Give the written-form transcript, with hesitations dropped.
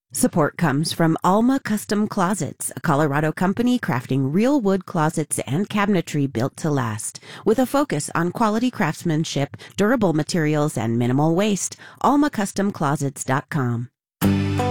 Support comes from Alma Custom Closets, a Colorado company crafting real wood closets and cabinetry built to last. With a focus on quality craftsmanship, durable materials, and minimal waste, almacustomclosets.com.